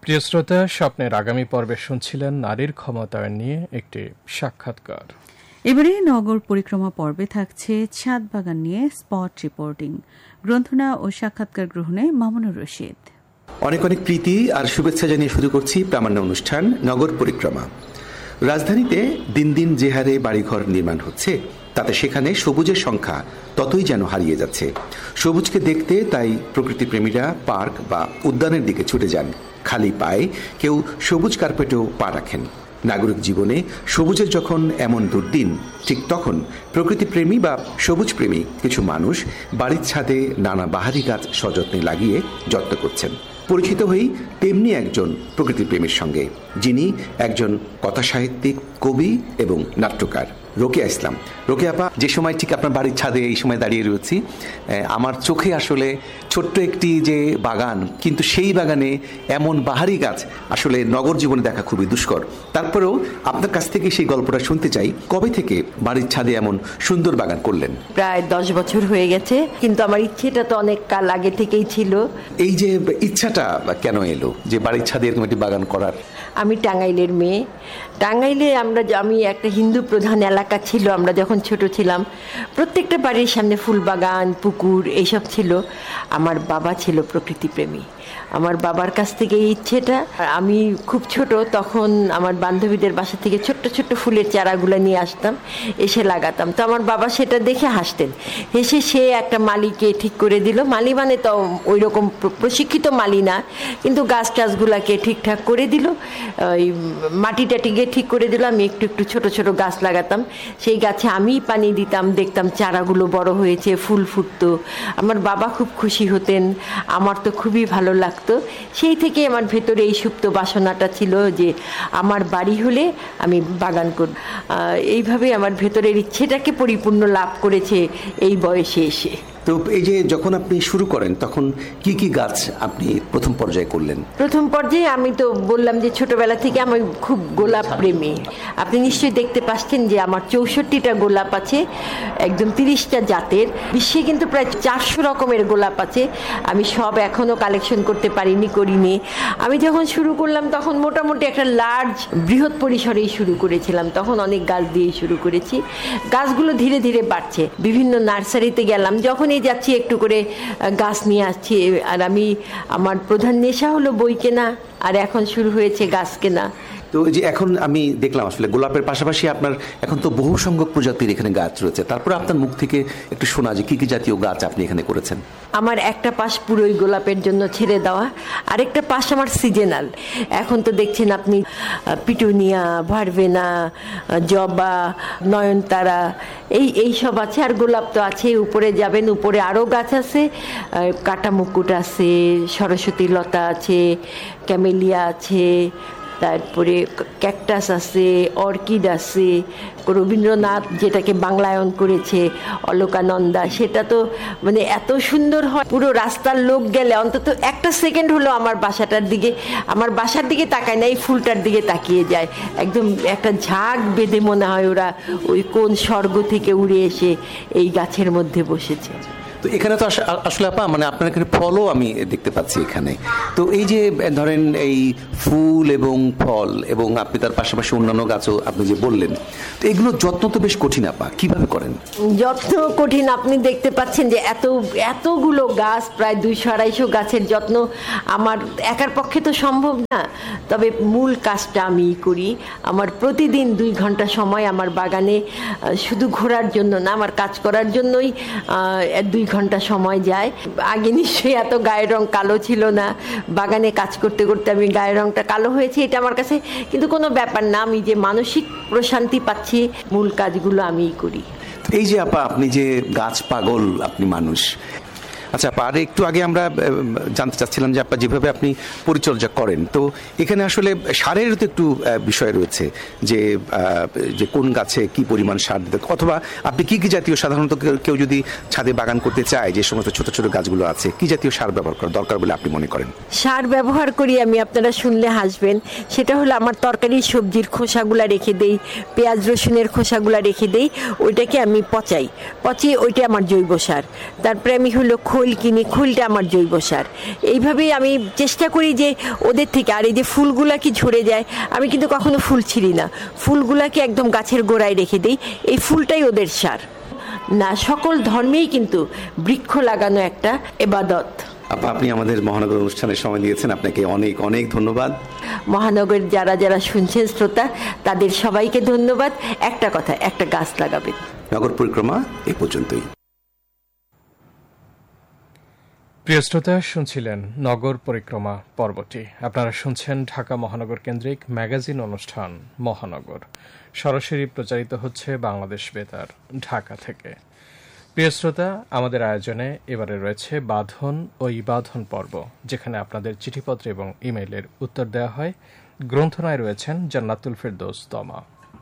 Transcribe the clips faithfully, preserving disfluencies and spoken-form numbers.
প্রিয় শ্রোতা, স্বপ্নের আগামী পর্বে শুনছিলেন নারীর ক্ষমতায়ন নিয়ে একটি সাক্ষাৎকার। এবারে নগর পরিক্রমা পর্বে থাকছে ছাদ বাগান নিয়ে স্পট রিপোর্টিং। গ্রন্থনা ও সাক্ষাৎকার গ্রহণে মামুনুর রশিদ। অনেক অনেক প্রীতি আর শুভেচ্ছা জানিয়ে শুরু করছি প্রামাণ্য অনুষ্ঠান নগর পরিক্রমা। রাজধানীতে দিন দিন যে হারে বাড়িঘর নির্মাণ হচ্ছে তাতে সেখানে সবুজের সংখ্যা ততই যেন হারিয়ে যাচ্ছে। সবুজকে দেখতে তাই প্রকৃতিপ্রেমীরা পার্ক বা উদ্যানের দিকে ছুটে যান। খালি পায়ে কেউ সবুজ কার্পেটেও পা রাখেন। নাগরিক জীবনে সবুজের যখন এমন দুর্দিন, ঠিক তখন প্রকৃতিপ্রেমী বা সবুজপ্রেমী কিছু মানুষ বাড়ির ছাদে নানা বাহারি গাছ সযত্নে লাগিয়ে যত্ন করছেন। পরিচিত হই তেমনি একজন প্রকৃতিপ্রেমীর সঙ্গে, যিনি একজন কথাসাহিত্যিক, কবি এবং নাট্যকার, রোকেয়া ইসলাম। রোকেয়া আপা, যে সময় ঠিক আপনার বাড়ির ছাদে এই সময় দাঁড়িয়ে রয়েছি, আমার চোখে আসলে ছোট্ট একটি যে বাগান, কিন্তু সেই বাগানে এমন বাহারি গাছ আসলে নগর জীবনে দেখা খুবই দুষ্কর। তারপরেও আপনার কাছ থেকে সেই গল্পটা শুনতে চাই। কবে থেকে বাড়ির ছাদে এমন সুন্দর বাগান করলেন? প্রায় দশ বছর হয়ে গেছে, কিন্তু আমার ইচ্ছেটা তো অনেক কাল আগে থেকেই ছিল। এই যে ইচ্ছাটা কেন এলো যে বাড়ির ছাদে এরকম একটি বাগান করার? আমি টাঙ্গাইলের মেয়ে। টাঙ্গাইলে আমরা আমি একটা হিন্দু প্রধান এলাকা ছিল, আমরা যখন ছোট ছিলাম প্রত্যেকটা বাড়ির সামনে ফুল বাগান, পুকুর এইসব ছিল। আমার বাবা ছিল প্রকৃতিপ্রেমী। আমার বাবার কাছ থেকে এই ইচ্ছেটা, আমি খুব ছোট তখন আমার বান্ধবীদের বাসা থেকে ছোট্ট ছোট্ট ফুলের চারাগুলো নিয়ে আসতাম, এসে লাগাতাম। তো আমার বাবা সেটা দেখে হাসতেন। হেসে সে একটা মালিকে ঠিক করে দিল। মালি মানে তো ওই রকম প্রশিক্ষিত মালি না, কিন্তু গাছ টাছগুলাকে ঠিকঠাক করে দিল, ওই মাটি টাটিকে ঠিক করে দিল। আমি একটু একটু ছোট ছোট গাছ লাগাতাম। সেই গাছে আমিই পানি দিতাম, দেখতাম চারাগুলো বড় হয়েছে, ফুল ফুটতো। আমার বাবা খুব খুশি হতেন, আমার তো খুবই ভালো লাগতো। সেই থেকে আমার ভেতরে এই সুপ্ত বাসনাটা ছিল যে আমার বাড়ি হলে আমি বাগান করব। এইভাবে আমার ভেতরের ইচ্ছেটাকে পরিপূর্ণ লাভ করেছে এই বয়সে এসে। তো এই যে যখন আপনি শুরু করেন তখন কি কি গাছ আপনি প্রথম পর্যায়ে করলেন? প্রথম পর্যায়ে আমি তো বললাম যে ছোটবেলা থেকে আমি খুব গোলাপ প্রেমী। আপনি নিশ্চয়ই দেখতে পাচ্ছেন যে আমার চৌষট্টিটা গোলাপ আছে, একদম তিরিশটা জাতের। বিশ্বে কিন্তু প্রায় চারশো রকমের গোলাপ আছে। আমি সব এখনো কালেকশন করতে পারিনি, করিনি। আমি যখন শুরু করলাম তখন মোটামুটি একটা লার্জ বৃহৎ পরিসরেই শুরু করেছিলাম। তখন অনেক গাছ দিয়েই শুরু করেছি। গাছগুলো ধীরে ধীরে বাড়ছে। বিভিন্ন নার্সারিতে গেলাম, যখন যাচ্ছি একটু করে গাছ নিয়ে আসছি। আর আমি, আমার প্রধান নেশা হলো বই কেনা, আর এখন শুরু হয়েছে গাছ কেনা। তো এই যে এখন আমি দেখলাম আসলে গোলাপের পাশাপাশি আপনার এখন তো বহু সংখ্যক প্রজাতির এখানে গাছ রয়েছে। তারপরে আপনার মুখ থেকে একটু শোনা যে কি কি জাতীয় গাছ আপনি এখানে করেছেন। আমার একটা পাশ পুরোই গোলাপের জন্য ছেড়ে দেওয়া, আরেকটা পাশ আমার সিজনাল। এখন তো দেখছেন আপনি পিটুনিয়া, ভারবেনা, জবা, নয়নতারা, এই এই সব আছে। আর গোলাপ তো আছে। উপরে যাবেন, উপরে আরও গাছ আছে। কাটা মুকুট আছে, সরস্বতী লতা আছে, ক্যামেলিয়া আছে, তারপরে ক্যাকটাস আছে, অর্কিড আছে, রবীন্দ্রনাথ যেটাকে বাংলায়ন করেছে, অলকানন্দা, সেটা তো মানে এত সুন্দর হয়। পুরো রাস্তার লোক গেলে অন্তত একটা সেকেন্ড হলো আমার বাসাটার দিকে, আমার বাসার দিকে তাকায় না, এই ফুলটার দিকে তাকিয়ে যায়। একদম একটা ঝাঁক বেঁধে মনে হয় ওরা ওই কোন স্বর্গ থেকে উড়ে এসে এই গাছের মধ্যে বসেছে। তো এখানে তো আসলে আপা মানে আপনার এখানে ফলও আমি দেখতে পাচ্ছি এখানে। তো এই যে ধরেন এই ফুল এবং ফল এবং আপনি তার পাশাপাশি অন্যান্য গাছও আপনি যে বললেন, তো এগুলো যত্ন তো বেশ কঠিন আপা, কিভাবে করেন? যত্ন কঠিন। আপনি দেখতে পাচ্ছেন যে এত এতগুলো গাছ, প্রায় দুইশো আড়াইশো গাছের যত্ন আমার একার পক্ষে তো সম্ভব না। তবে মূল কাজটা আমি করি। আমার প্রতিদিন দুই ঘন্টা সময় আমার বাগানে শুধু ঘোরার জন্য না, আমার কাজ করার জন্যই দুই ঘন্টা সময় যায়। আগে নিশ্চয়ই এত গায়ের রং কালো ছিল না। বাগানে কাজ করতে করতে আমি গায়ের রংটা কালো হয়েছে, এটা আমার কাছে কিন্তু কোনো ব্যাপার না। আমি যে মানসিক প্রশান্তি পাচ্ছি, মূল কাজগুলো আমিই করি। এই যে আপা আপনি যে গাছ পাগল আপনি মানুষ, আচ্ছা আপা, আর একটু আগে আমরা জানতে চাচ্ছিলাম যে আপা যেভাবে আপনি পরিচর্যা করেন, তো এখানে আসলে সারের তো একটু বিষয় রয়েছে যে যে কোন গাছে কি পরিমাণ সার দিতে, অথবা আপনি কি কি জাতীয়, সাধারণত কেউ যদি ছাদে বাগান করতে চায় যে সমস্ত ছোট ছোট গাছগুলো আছে, কি জাতীয় সার ব্যবহার করা দরকার বলে আপনি মনে করেন? সার ব্যবহার করি আমি, আপনারা শুনলে হাসবেন। সেটা হলো আমার তরকারি সবজির খোসাগুলা রেখে দেই, পেঁয়াজ রসুনের খোসাগুলা রেখে দেই, ওইটাকে আমি পচাই, পচিয়ে ওইটা আমার জৈব সার। তারপরে আমি হলো খই খোল কিনি, খোলটা আমার জৈব সার। এইভাবেই আমি চেষ্টা করি যে ওদের থেকে, আর এই যে ফুলগুলা কি ঝরে যায়, আমি কিন্তু কখনো ফুল ছিঁড়ি না, ফুলগুলাকে একদম গাছের গোড়ায় রেখে দিই, এই ফুলটাই ওদের সার। না, সকল ধর্মেই কিন্তু বৃক্ষ লাগানো একটা ইবাদত। আপা, আপনি আমাদের মহানগর অনুষ্ঠানের সময় দিয়েছেন, আপনাকে অনেক অনেক ধন্যবাদ। মহানগর যারা যারা শুনছেন শ্রোতা, তাদের সবাইকে ধন্যবাদ। একটা কথা, একটা গাছ লাগাবেন। নগর পরিক্রমা এ পর্যন্তই। প্রিয় শ্রোতা, শুনছিলেন নগর পরিক্রমা পর্বটি। আপনারা শুনছেন ঢাকা মহানগর কেন্দ্রিক ম্যাগাজিন অনুষ্ঠান মহানগর, সরাসরি প্রচারিত হচ্ছে বাংলাদেশ বেতার ঢাকা থেকে। প্রিয় শ্রোতা, আমাদের আয়োজনে এবারে রয়েছে বাঁধন ও ইবাধন পর্ব, যেখানে আপনাদের চিঠিপত্র এবং ইমেইলের উত্তর দেওয়া হয়। গ্রন্থনায় রয়েছেন জান্নাতুল ফেরদৌস তমা।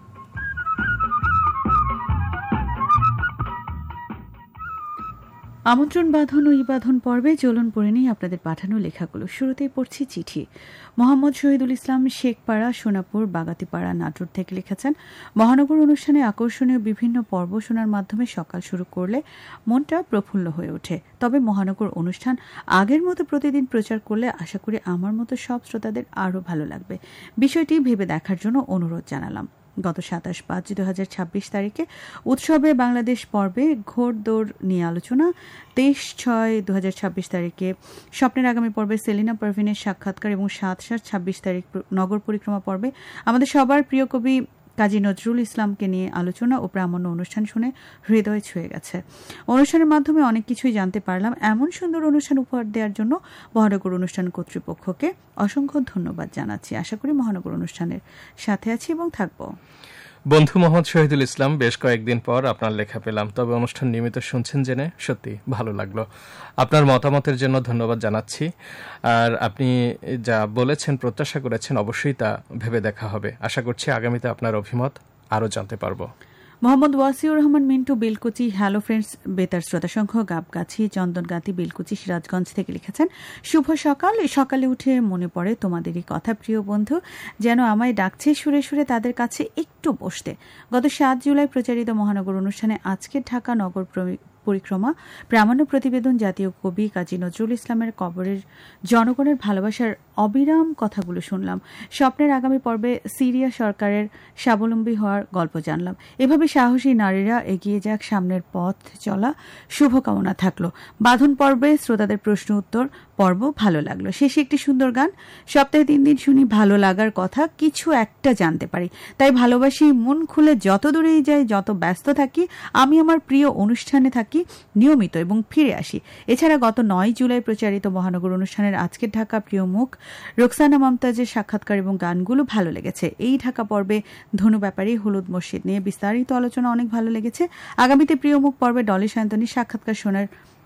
আমন্ত্রণ বাঁধন ও ইবাধন পর্বে চলুন পড়ে নিই আপনাদের পাঠানো লেখাগুলো। শুরুতেই পড়ছি চিঠি। মোহাম্মদ শহীদুল ইসলাম শেখপাড়া, সোনাপুর, বাগাতিপাড়া, নাটোর থেকে লিখেছেন, মহানগর অনুষ্ঠানে আকর্ষণীয় বিভিন্ন পর্ব শোনার মাধ্যমে সকাল শুরু করলে মনটা প্রফুল্ল হয়ে ওঠে। তবে মহানগর অনুষ্ঠান আগের মতো প্রতিদিন প্রচার করলে আশা করি আমার মতো সব শ্রোতাদের আরও ভালো লাগবে। বিষয়টি ভেবে দেখার জন্য অনুরোধ জানালাম। গত সাতাশ পাঁচ দু হাজার ছাব্বিশ তারিখে উৎসবে বাংলাদেশ পর্বে ঘোড়দৌড় নিয়ে আলোচনা, তেইশ ছয় দু হাজার ছাব্বিশ তারিখে স্বপ্নের আগামী পর্বে সেলিনা পারভিনের সাক্ষাৎকার এবং সাত সাত ছাব্বিশ তারিখ নগর পরিক্রমা পর্বে আমাদের সবার প্রিয় কবি কাজী নজরুল ইসলামকে নিয়ে আলোচনা ও প্রামাণ্য অনুষ্ঠান শুনে হৃদয় ছুঁয়ে গেছে। অনুষ্ঠানের মাধ্যমে অনেক কিছুই জানতে পারলাম। এমন সুন্দর অনুষ্ঠান উপহার দেওয়ার জন্য মহানগর অনুষ্ঠান কর্তৃপক্ষকে অসংখ্য ধন্যবাদ জানাচ্ছি। আশা করি মহানগর অনুষ্ঠানের সাথে আছি এবং থাকবো। বন্ধু মোহাম্মদ শহীদুল ইসলাম, বেশ কয়েকদিন পর আপনার লেখা পেলাম, তবে অনুষ্ঠান নিয়মিত শুনছেন জেনে সত্যি ভালো লাগলো। আপনার মতামতের জন্য ধন্যবাদ জানাচ্ছি। আর আপনি যা বলেছেন, প্রত্যাশা করেছেন, অবশ্যই তা ভেবে দেখা হবে। আশা করছি আগামীতে আপনার অভিমত আরও জানতে পারবো। মোহাম্মদ ওয়াসিউর রহমান মিন্টু, বেলকুচি, হ্যালো ফ্রেন্ডস বেতার শ্রোতা সংঘ, গাবগাছি, চন্দনগাতি, বেলকুচি, সিরাজগঞ্জ থেকে লিখেছেন, শুভ সকাল। সকালে উঠে মনে পড়ে তোমাদেরই কথা, প্রিয় বন্ধু যেন আমায় ডাকছে সুরে সুরে তাদের কাছে একটু বসতে। গত সাত জুলাই প্রচারিত মহানগর অনুষ্ঠানে আজকের ঢাকা নগর পরিক্রমা প্রামাণ্য প্রতিবেদন জাতীয় কবি কাজী নজরুল ইসলামের কবরের জনগণের ভালোবাসার অবিরাম কথাগুলো শুনলাম। স্বপ্নের আগামী পর্বে সিরিয়া সরকারের স্বাবলম্বী হওয়ার গল্প জানলাম। এভাবে সাহসী নারীরা এগিয়ে যাক, সামনের পথ চলা শুভকামনা থাকলো। বাঁধন পর্বে শ্রোতাদের প্রশ্ন উত্তর পর্ব ভালো লাগলো। শেষে একটি সুন্দর গান। সপ্তাহে তিন দিন শুনি, ভালো লাগার কথা কিছু একটা জানতে পারি, তাই ভালোবাসি। মন খুলে যত দূরেই যাই, যত ব্যস্ত থাকি, আমি আমার প্রিয় অনুষ্ঠানে থাকি নিয়মিত এবং ফিরে আসি। এছাড়া গত নয় জুলাই প্রচারিত মহানগর অনুষ্ঠানের আজকের ঢাকা প্রিয় মুখ রোকসানা মমতাজের সাক্ষাৎকার এবং গানগুলো ভালো লেগেছে। এই ঢাকা পর্বে ধনু ব্যাপারী, হলুদ মসজিদ নিয়ে বিস্তারিত আলোচনা অনেক ভালো লেগেছে। আগামীতে প্রিয় মুখ পর্বে ডলি সায়ন্তনীর সাক্ষাৎকার শোনার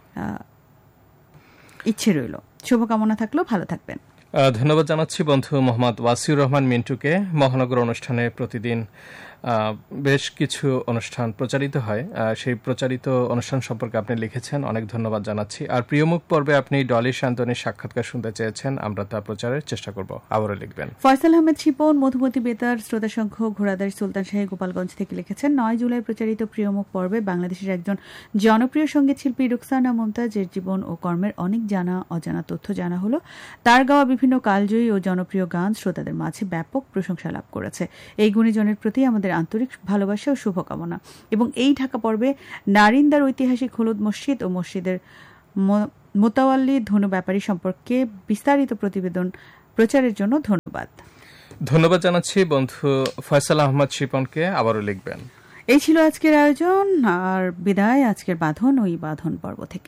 ইচ্ছে রইল। শুভকামনা থাকলো, ভালো থাকবেন। ধন্যবাদ জানাচ্ছি বন্ধু মোহাম্মদ ওয়াসিউর রহমান মিন্টুকে। মহানগর অনুষ্ঠানে প্রতিদিন বেশ কিছু অনুষ্ঠান প্রচারিত হয়, সেই প্রচারিত অনুষ্ঠান সম্পর্কে আপনি লিখেছেন, অনেক ধন্যবাদ জানাচ্ছি। আর প্রিয়মুখ পর্বে আপনি ডলি শান্তনীর সাক্ষাৎকার শুনতে চেয়েছেন, আমরা তা প্রচারের চেষ্টা করব। আবারও লিখবেন। ফয়সাল আহমেদ শিপন, মধুমতি বেতার শ্রোতা সংঘ, ঘোড়াদার, সুলতান শাহী, গোপালগঞ্জ থেকে লিখেছেন, নয় জুলাই প্রচারিত প্রিয়মুখ পর্বে বাংলাদেশের একজন জনপ্রিয় সঙ্গীত শিল্পী রুকসানা মমতাজের জীবন ও কর্মের অনেক জানা অজানা তথ্য জানা হলো। তার গাওয়া বিভিন্ন কালজয়ী ও জনপ্রিয় গান শ্রোতাদের মাঝে ব্যাপক প্রশংসা লাভ করেছে। এই গুণীজনের প্রতি আমাদের আন্তরিক ভালোবাসা ও শুভকামনা। এবং এই ঢাকা পর্বে নারিন্দার ঐতিহাসিক হলুদ মসজিদ ও মসজিদের মোতাওয়াল্লি ধনু ব্যাপারী সম্পর্কে বিস্তারিত প্রতিবেদন প্রচারের জন্য ধন্যবাদ। ধন্যবাদ জানাচ্ছি বন্ধু ফয়সাল আহমদ শিপনকে। আবারও লিখবেন। এই ছিল আজকের আয়োজন। আর বিদায় আজকের বাঁধন ও ইবাধন পর্ব থেকে।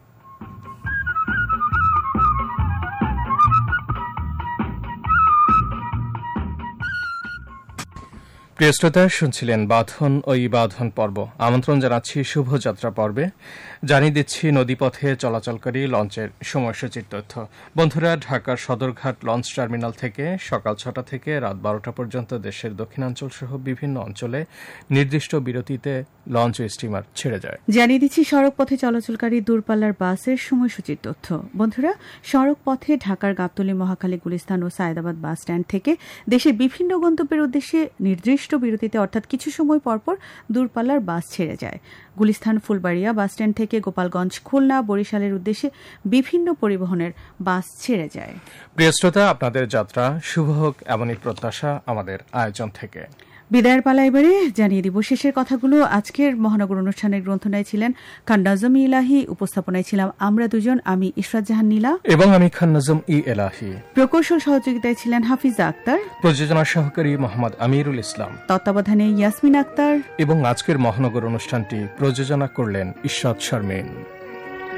প্রিয় শ্রোতা, শুনছিলেন বাঁধন ও ইবাধন পর্ব। আমন্ত্রণ জানাচ্ছি শুভযাত্রা পর্বে। জানিয়ে দিচ্ছি নদীপথে চলাচলকারী লঞ্চের সময়সূচির তথ্য। বন্ধুরা, ঢাকার সদরঘাট লঞ্চ টার্মিনাল থেকে সকাল ছটা থেকে রাত বারোটা পর্যন্ত দেশের দক্ষিণাঞ্চল সহ বিভিন্ন অঞ্চলে নির্দিষ্ট বিরতিতে লঞ্চ ও স্টিমার ছেড়ে যায়। জানিয়ে দিচ্ছি সড়ক পথে চলাচলকারী দূরপাল্লার বাসের সময়সূচির তথ্য। বন্ধুরা, সড়ক পথে ঢাকার গাবতলী, মহাখালী, গুলিস্তান ও সায়েদাবাদ বাস স্ট্যান্ড থেকে দেশের বিভিন্ন গন্তব্যের উদ্দেশ্যে নির্দিষ্ট অনির্দিষ্ট বিরতিতে অর্থাৎ কিছু সময় পরপর দূরপাল্লার বাস ছেড়ে যায়। গুলিস্তান ফুলবাড়িয়া বাসস্ট্যান্ড থেকে গোপালগঞ্জ, খুলনা, বরিশালের উদ্দেশ্যে বিভিন্ন পরিবহনের বাস ছেড়ে যায়। প্রিয় শ্রোতা, আপনাদের যাত্রা শুভ হোক এমনই প্রত্যাশা আমাদের আয়োজন থেকে। বিদায়ের পালা এবারে জানিয়ে দিব শেষের কথাগুলো। আজকের মহানগর অনুষ্ঠানের গ্রন্থনায় ছিলেন খান নাজম ই এলাহি, উপস্থাপনায় ছিলাম আমরা দুজন, আমি ইশরাত জাহান নীলা এবং আমি খান নাজম ই এলাহি। প্রকৌশল সহযোগিতায় ছিলেন হাফিজা আক্তার, প্রযোজনা সহকারী মোহাম্মদ আমিরুল ইসলাম, তত্ত্বাবধানে ইয়াসমিন আক্তার এবং আজকের মহানগর অনুষ্ঠানটি প্রযোজনা করলেন ইশরাত শারমিন।